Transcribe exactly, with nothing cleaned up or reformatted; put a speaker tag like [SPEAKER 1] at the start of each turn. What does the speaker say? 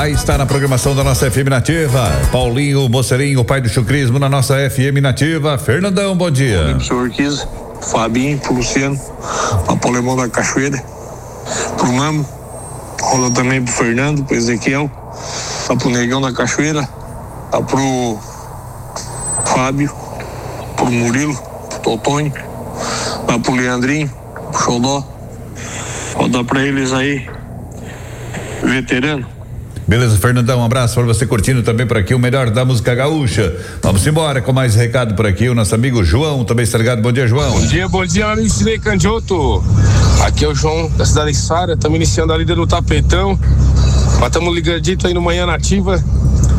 [SPEAKER 1] Aí está na programação da nossa F M Nativa. Paulinho Mocerinho, o pai do chucrismo na nossa F M Nativa. Fernandão, bom dia.
[SPEAKER 2] Bom dia pro senhor Urquiza, Fabinho, pro Luciano, pro Alemão da Cachoeira, pro Mamo, roda também pro Fernando, pro Ezequiel, pro Negão da Cachoeira, pro Fábio, pro Murilo, pro Totônio, pro Leandrinho, pro Xodó. Roda pra eles aí, veterano.
[SPEAKER 1] Beleza, Fernandão, um abraço para você curtindo também por aqui o melhor da música gaúcha. Vamos embora com mais recado por aqui, o nosso amigo João também está ligado. Bom dia, João.
[SPEAKER 3] Bom dia, bom dia, amigo Sidney Candiotto. Aqui é o João da cidade de Sara, estamos iniciando a lida no tapetão, mas estamos ligadito aí no Manhã Nativa.